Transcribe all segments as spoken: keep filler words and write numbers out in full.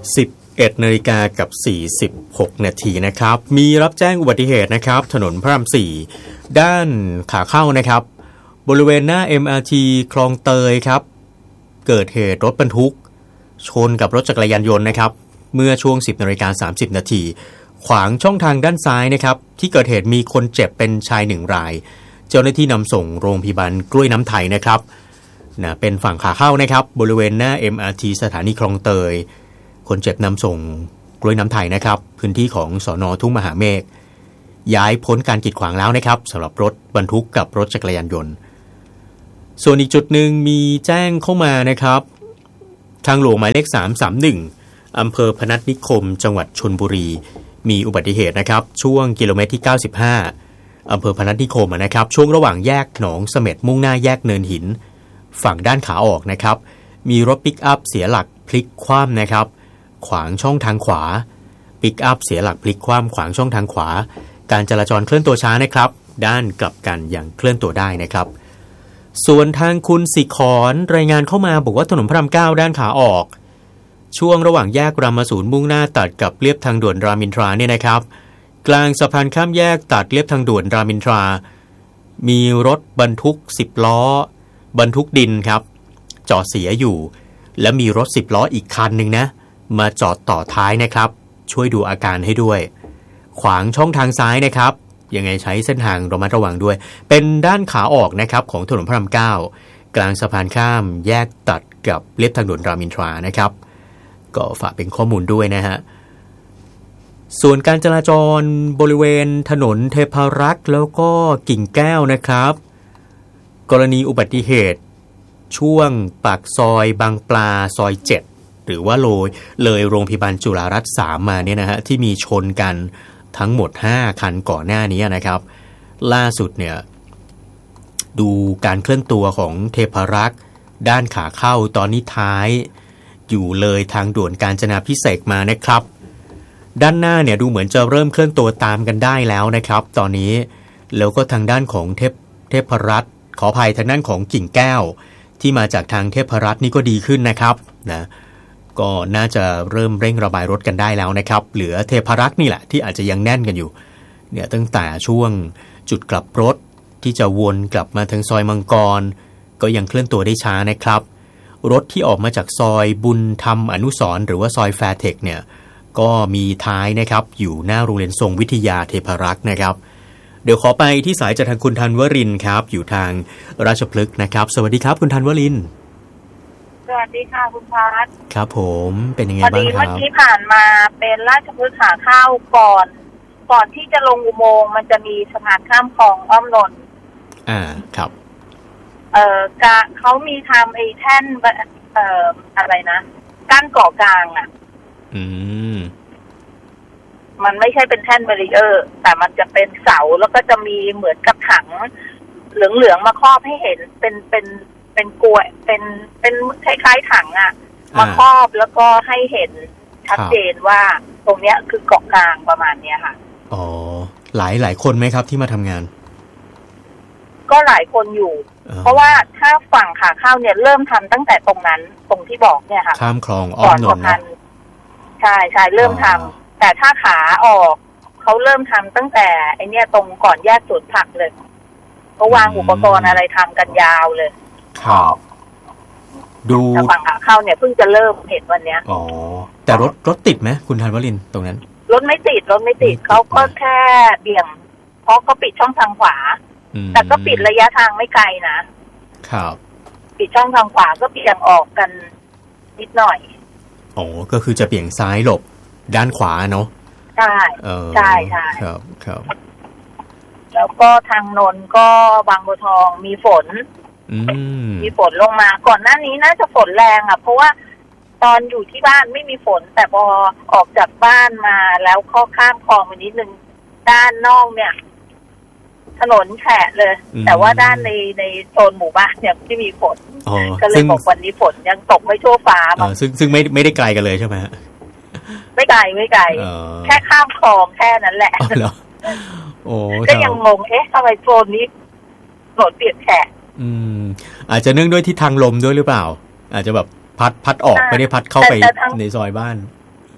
สิบเอ็ดนาฬิกากับสี่สิบหกนาทีนะครับมีรับแจ้งอุบัติเหตุนะครับถนนพระรามสี่ด้านขาเข้านะครับบริเวณหน้า เอ็ม อาร์ ที คลองเตยครับเกิดเหตุรถบรรทุกชนกับรถจักรยานยนต์นะครับเมื่อช่วง สิบนาฬิกาสามสิบนาทีขวางช่องทางด้านซ้ายนะครับที่เกิดเหตุมีคนเจ็บเป็นชายหนึ่งรายเจ้าหน้าที่นำส่งโรงพยาบาลกล้วยน้ำไทยนะครับนะเป็นฝั่งขาเข้านะครับบริเวณหน้า เอ็ม อาร์ ที สถานีคลองเตยคนเจ็บนำส่งกล้วยน้ำไทยนะครับพื้นที่ของสน.ทุ่งมหาเมฆย้ายพ้นการกีดขวางแล้วนะครับสำหรับรถบรรทุกกับรถจักรยานยนต์ส่วนอีกจุดหนึ่งมีแจ้งเข้ามานะครับทางหลวงหมายเลขสามสามหนึ่งอำเภอพนัสนิคมจังหวัดชลบุรีมีอุบัติเหตุนะครับช่วงกิโลเมตรที่เก้าสิบห้าอำเภอพนัสนิคมนะครับช่วงระหว่างแยกหนองเสม็ดมุ่งหน้าแยกเนินหินฝั่งด้านขาออกนะครับมีรถปิกอัพเสียหลักพลิกคว่ำนะครับขวางช่องทางขวาปิกอัพเสียหลักพลิกคว่ำขวางช่องทางขวาการจราจรเคลื่อนตัวช้านะครับด้านกลับกันอย่างเคลื่อนตัวได้นะครับส่วนทางคุณสิขรรายงานเข้ามาบอกว่าถนนพระรามเก้าด้านขาออกช่วงระหว่างแยกรามศูนย์มุ่งหน้าตัดกับเลียบทางด่วนรามอินทราเนี่ยนะครับกลางสะพานข้ามแยกตัดเลียบทางด่วนรามอินทรามีรถบรรทุกสิบล้อบรรทุกดินครับจอดเสียอยู่และมีรถสิบล้ออีกคันหนึ่งนะมาจอดต่อท้ายนะครับช่วยดูอาการให้ด้วยขวางช่องทางซ้ายนะครับยังไงใช้เส้นทางระมัดระวังด้วยเป็นด้านขาออกนะครับของถนนพระรามเก้ากลางสะพานข้ามแยกตัดกับเลียบทางด่วนรามอินทรานะครับก็ฝากเป็นข้อมูลด้วยนะฮะส่วนการจราจรบริเวณถนนเทพารักษ์แล้วก็กิ่งแก้วนะครับกรณีอุบัติเหตุช่วงปากซอยบางปลาซอยเจ็ดหรือว่าเลยเลยโรงพยาบาลจุฬารัตน์สามมาเนี่ยนะฮะที่มีชนกันทั้งหมดห้าคันก่อนหน้านี้นะครับล่าสุดเนี่ยดูการเคลื่อนตัวของเทพารักษ์ด้านขาเข้าตอนนี้ท้ายอยู่เลยทางด่วนกาญจนาภิเษกมานะครับด้านหน้าเนี่ยดูเหมือนจะเริ่มเคลื่อนตัวตามกันได้แล้วนะครับตอนนี้แล้วก็ทางด้านของเทพเทพรัตน์ขออภัยทางด้านของกิ่งแก้วที่มาจากทางเทพรัตน์นี่ก็ดีขึ้นนะครับนะก็น่าจะเริ่มเร่งระบายรถกันได้แล้วนะครับเหลือเทพรักษ์นี่แหละที่อาจจะยังแน่นกันอยู่เนี่ยตั้งแต่ช่วงจุดกลับรถที่จะวนกลับมาทางซอยมังกรก็ยังเคลื่อนตัวได้ช้านะครับรถที่ออกมาจากซอยบุญธรรมอนุสรณ์หรือว่าซอยแฟร์เทคเนี่ยก็มีท้ายนะครับอยู่หน้าโรงเรียนทรงวิทยาเทพรักษ์นะครับเดี๋ยวขอไปที่สายจากทางคุณธันวรินทร์ครับอยู่ทางราชพฤกษ์นะครับสวัสดีครับคุณธันวรินทร์สวัสดีค่ะคุณพัฒน์ครับผมเป็นยังไงบ้างครับพอดีเมื่อกี้ผ่านมาเป็นราชพฤกษ์ขาเข้าก่อนก่อนที่จะลงอุโมงค์มันจะมีสะพานข้ามคลองอ้อมนนท์อ่าครับเอ่อกะเขามีทำไอ้แท่นเอ่ออะไรนะกั้นเกาะกลางอ่ะอืมมันไม่ใช่เป็นแท่นแบรีเออร์แต่มันจะเป็นเสาแล้วก็จะมีเหมือนกับถังเหลืองๆมาครอบให้เห็นเป็นเป็นเป็นกลวยเป็นเป็นคล้ายๆถังอ่ะมาครอบแล้วก็ให้เห็นชัดเจนว่าตรงเนี้ยคือเกาะกลางประมาณเนี้ยค่ะอ๋อหลายหลายคนไหมครับที่มาทำงานก็หลายคนอยู่เพราะว่าถ้าฝั่งขาเข้าเนี่ยเริ่มทำตั้งแต่ตรงนั้นตรงที่บอกเนี่ยค่ะข้ามคลองอ้อมนนท์นะใช่ใช่เริ่มทำแต่ถ้าขาออกเขาเริ่มทำตั้งแต่ไอเนี้ยตรงก่อนแยกสวนผักเลยเขาวางอุปกรณ์อะไรทำกันยาวเลยครับดูฝั่งขาเข้าเนี่ยเพิ่งจะเริ่มเห็นวันเนี้ยอ๋อแต่รถรถติดไหมคุณธันวรินทร์ตรงนั้นรถไม่ติดรถไม่ติดเขาก็แค่เบี่ยงเพราะเขาปิดช่องทางขวาแต่ก็ปิดระยะทางไม่ไกลนะครับปิดช่องทางขวาก็เบี่ยงออกกันนิดหน่อยอ๋อก็คือจะเบี่ยงซ้ายหลบด้านขวาเนาะใช่ใช่ใช่ครับครับแล้วก็ทางนนท์ก็บางบัวทองมีฝนมีฝนลงมาก่อนหน้านี้น่าจะฝนแรงอ่ะเพราะว่าตอนอยู่ที่บ้านไม่มีฝนแต่พอออกจากบ้านมาแล้วข้อข้ามคลองไปนิดนึงด้านนอกเนี่ยถนนแฉะเลยแต่ว่าด้านในในโซนหมู่บ้านยังไม่มีฝนก็เลยบอกวันนี้ฝนยังตกไม่ทั่วฟ้าซึ่งซึ่งไม่ไม่ได้ไกลกันเลยใช่ไหมฮะไม่ไกลไม่ไกลแค่ข้ามคลองแค่นั้นแหละโอ้ก็ยังงงเอ๊ะทำไมโซนนี้ถนนเปียกแฉะอืมอาจจะเนื่องด้วยทิศทางลมด้วยหรือเปล่าอาจจะแบบพัดพัดออกไม่ได้พัดเข้าไปในซอยบ้าน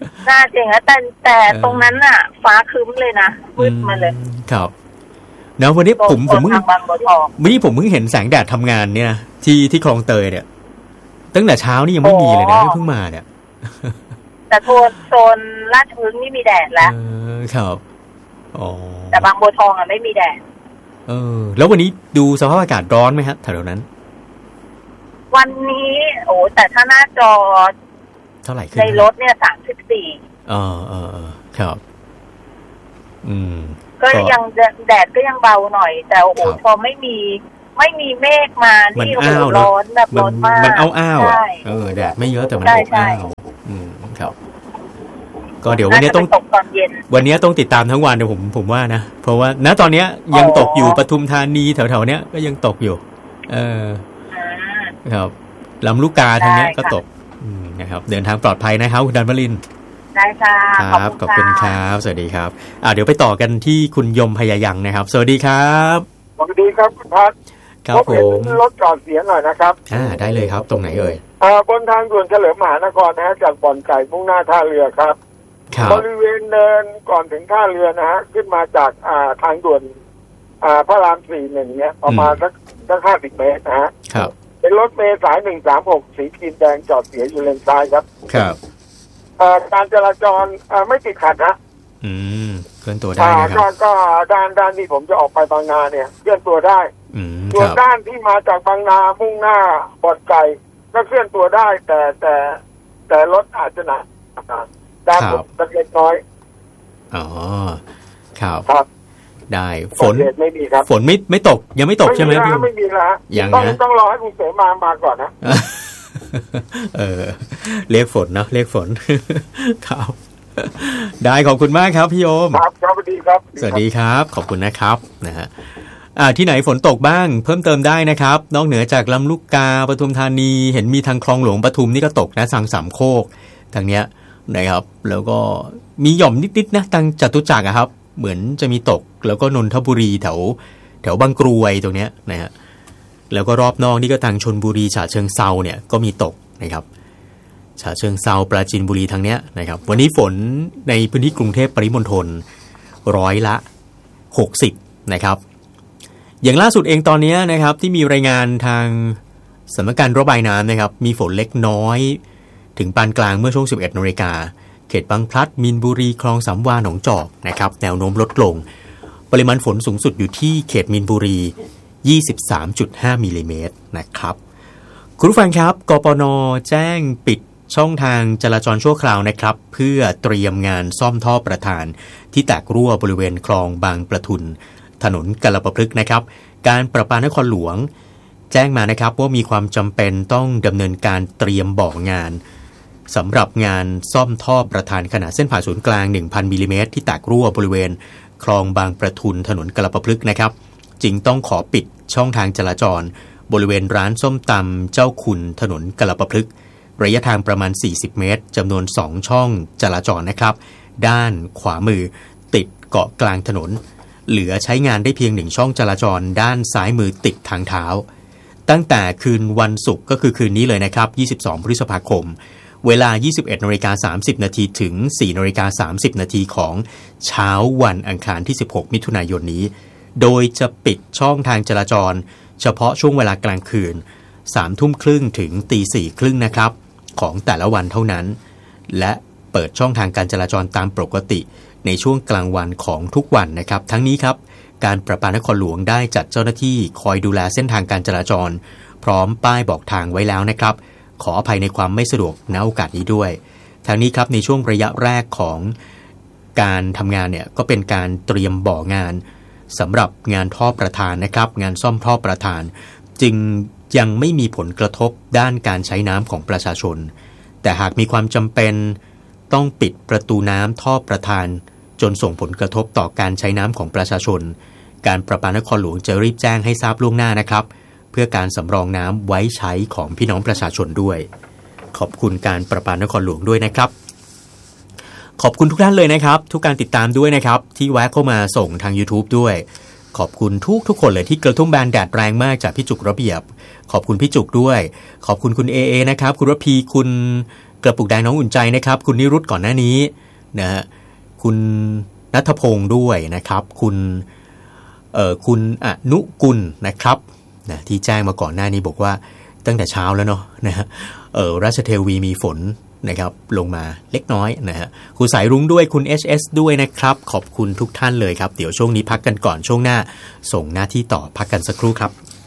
น่าจริงนะแต่แต่ตรงนั้นน่ะฟ้าครึ้มเลยนะมืดมาเลยครับนะวันนี้ผมผมเพิ่งวันนี้ผมเพิ่งเห็นแสงแดดทำงานเนี่ยที่ที่คลองเตยเนี่ยตั้งแต่เช้านี่ยังไม่มีเลยนะเพิ่งมาเนี่ยแต่โซนโซนลาดพร้าวนี่มีแดดแล้วครับอ๋อแต่บางบัวทองอ่ะไม่มีแดดเออแล้ววันนี้ดูสภาพอากาศร้อนไหมฮะแถวนั้นวันนี้โอ้แต่ถ้าหน้าจอเท่าไหร่ขึ้นในรถเนี่ยสามสิบสี่เออเออครับอืมก็ยังแดดก็ยังเบาหน่อยแต่โอ้โหพอไม่มีไม่มีเมฆมานี่โอ้โหร้อนแบบร้อนมากมันอ้าวอ้าวอ่ะเออแดดไม่เยอะแต่มันอ้าวอ้าวอืมครับก็เดี๋ยววันนี้ต้องตกตอนเย็นวันนี้ต้องติดตามทั้งวันเดี๋ยวผมผมว่านะเพราะว่าณตอนนี้ยังตกอยู่ปทุมธานีแถวๆเนี้ยก็ยังตกอยู่เออครับลำลูกกาทางนี้ก็ตกนะครับเดินทางปลอดภัยนะครับคุณดันวลินได้ค่ะครับขอบคุณครับสวัสดีครับอ่าเดี๋ยวไปต่อกันที่คุณยมพยายังนะครับสวัสดีครับสวัสดีครับคุณพัฒน์ครับผมรถจอดเสียหน่อยนะครับอ่าได้เลยครับตรงไหนเอ่ยอ่าบนทางด่วนเฉลิมมหานครนะฮะจากบ่อนไก่มุ่งหน้าท่าเรือครับบริเวณเนินก่อนถึงท่าเรือนะฮะขึ้นมาจากอ่าทางด่วนอ่าพระรามสี่หนึ่งเนี้ยประมาณสักสักห้าสิบเมตรนะฮะครับเป็นรถเมล์สายหนึ่งสามหกสีครีมแดงจอดเสียอยู่เลนซ้ายครับครับการจราจรไม่ติดขัดนะอืมเคลื่อนตัวได้นะครับก็ด้านด้านที่ผมจะออกไปบางนาเนี่ยเคลื่อนตัวได้ส่วนด้านที่มาจากบางนามุ่งหน้าบ่อนไก่ก็เคลื่อนตัวได้แต่แต่แต่รถอาจจะหนักด้านผมเล็กน้อยอ๋อครับครับได้ฝนไม่มีครับฝนไม่ไม่ตกยังไม่ตกใช่ไหมพี่ไม่มีแล้วยังต้องต้องรอให้คุณเสมามาก่อนนะเออเรียกฝนนะเรียกฝนครับได้ขอบคุณมากครับพี่โยมครับสวัสดีครับสวัสดีครับขอบคุณนะครับนะฮะอ่าที่ไหนฝนตกบ้างเพิ่มเติมได้นะครับนอกเหนือจากลำลูกกาปทุมธานีเห็นมีทางคลองหลวงปทุมนี่ก็ตกนะทางสามโคกทางเนี้ยนะครับแล้วก็มีหย่อมนิดๆนะทางจตุจักรครับเหมือนจะมีตกแล้วก็นนทบุรีแถวแถวบางกรวยตรงเนี้ยนะฮะแล้วก็รอบนอกนี่ก็ทางชลบุรีฉะเชิงเซาเนี่ยก็มีตกนะครับฉะเชิงเซาปราจีนบุรีทางเนี้ยนะครับวันนี้ฝนในพื้นที่กรุงเทพปริมณฑลร้อยละหกสิบนะครับอย่างล่าสุดเองตอนนี้นะครับที่มีรายงานทางสำนักงานระบายน้ำนะครับมีฝนเล็กน้อยถึงปานกลางเมื่อช่วง สิบเอ็ดนาฬิกาเขตบางพลัดมีนบุรีคลองสามวาหนองจอกนะครับแนวโน้มลดลงปริมาณฝนสูงสุดอยู่ที่เขตมีนบุรี ยี่สิบสามจุดห้า มิลลิเมตรนะครับคุณผู้ฟังครับกปน.แจ้งปิดช่องทางจราจรชั่วคราวนะครับเพื่อเตรียมงานซ่อมท่อประทานที่แตกรั่วบริเวณคลองบางประทุนถนนกลปพฤกษ์นะครับการประปานครหลวงแจ้งมานะครับว่ามีความจำเป็นต้องดำเนินการเตรียมบอกงานสำหรับงานซ่อมท่อประทานขนาดเส้นผ่าศูนย์กลาง หนึ่งพัน มิลลิเมตรที่แตกรั่วบริเวณคลองบางประทุนถนนกลปพฤกษ์นะครับจึงต้องขอปิดช่องทางจราจรบริเวณร้านส้มตำเจ้าคุณถนนกลปพฤกษ์ระยะทางประมาณสี่สิบเมตรจำนวนสองช่องจราจรนะครับด้านขวามือติดเกาะกลางถนนเหลือใช้งานได้เพียงหนึ่งช่องจราจรด้านซ้ายมือติดทางเท้าตั้งแต่คืนวันศุกร์ก็คือคืนนี้เลยนะครับยี่สิบสองพฤษภาคมเวลา ยี่สิบเอ็ดนาฬิกาสามสิบนาทีถึง สี่นาฬิกาสามสิบนาทีของเช้าวันอังคารที่สิบหกมิถุนายนนี้โดยจะปิดช่องทางจราจรเฉพาะช่วงเวลากลางคืน สามทุ่มครึ่งถึงตีสี่ครึ่งนะครับของแต่ละวันเท่านั้นและเปิดช่องทางการจราจรตามปกติในช่วงกลางวันของทุกวันนะครับทั้งนี้ครับการประปานครหลวงได้จัดเจ้าหน้าที่คอยดูแลเส้นทางการจราจรพร้อมป้ายบอกทางไว้แล้วนะครับขออภัยในความไม่สะดวกณโอกาสนี้ด้วยทางนี้ครับในช่วงระยะแรกของการทำงานเนี่ยก็เป็นการเตรียมบ่องานสำหรับงานท่อประทานนะครับงานซ่อมท่อประทานจึงยังไม่มีผลกระทบด้านการใช้น้ำของประชาชนแต่หากมีความจำเป็นต้องปิดประตูน้ำท่อประทานจนส่งผลกระทบต่อการใช้น้ำของประชาชนการประปานครหลวงจะรีบแจ้งให้ทราบล่วงหน้านะครับเพื่อการสำรองน้ำไว้ใช้ของพี่น้องประชาชนด้วยขอบคุณการประปานครหลวงด้วยนะครับขอบคุณทุกท่านเลยนะครับทุกการติดตามด้วยนะครับที่แวะเข้ามาส่งทาง YouTube ด้วยขอบคุณทุกทุกคนเลยที่กระทุ่มแบนแดดแรงมากจากพี่จุกระเบียบขอบคุณพี่จุกด้วยขอบคุณคุณเอเอนะครับคุณระพีคุณกระปุกแดงน้องอุ่นใจนะครับคุณนิรุตก่อนหน้านี้นะฮะคุณณัฐพงศ์ด้วยนะครับคุณเอ่อคุณอนุกุลนะครับนะที่แจ้งมาก่อนหน้านี้บอกว่าตั้งแต่เช้าแล้วเนาะนะฮะเอ่อราชเทวีมีฝนนะครับลงมาเล็กน้อยนะฮะคุณสายรุ้งด้วยคุณ เอช เอส ด้วยนะครับขอบคุณทุกท่านเลยครับเดี๋ยวช่วงนี้พักกันก่อนช่วงหน้าส่งหน้าที่ต่อพักกันสักครู่ครับ